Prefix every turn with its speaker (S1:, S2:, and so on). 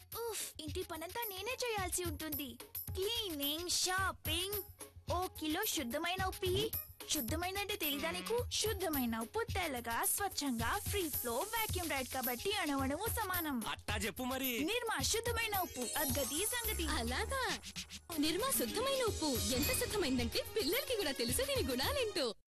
S1: ఉఫ్, ఇంటి పనంతా నేనే చేయాల్సి ఉంటుంది. క్లీనింగ్, షాపింగ్, ఓ కిలో శుద్ధమైన ఉప్పు. శుద్ధమైన అంటే తెలీదా నీకు? శుద్ధమైన ఉప్పు తెల్లగా స్వచ్ఛంగా ఫ్రీ ఫ్లో వాక్యూమ్ రైడ్ కాబట్టి అణువణువు సమానం.
S2: అట్టా చెప్పు మరి.
S1: నిర్మా శుద్ధమైన ఉప్పు, అద్గతి సంగతి.
S3: అలాగా నిర్మా శుద్ధమైన ఉప్పు ఎంత శుద్ధమైందంటే పిల్లలకి కూడా తెలుసు దీని గుణాలేంటో.